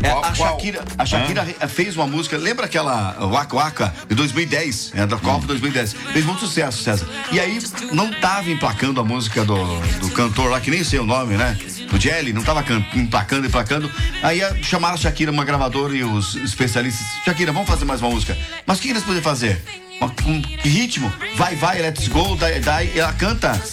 A Shakira fez uma música, lembra aquela Waka Waka de 2010, da Copa 2010? Fez muito sucesso, César. E aí não tava emplacando a música do cantor lá, que nem sei o nome, né? O Jelly, não tava emplacando. Aí chamaram a Shakira, uma gravadora, e os especialistas: Shakira, vamos fazer mais uma música. Mas o que eles podem fazer? Que ritmo? Vai, let's go, die. Ela canta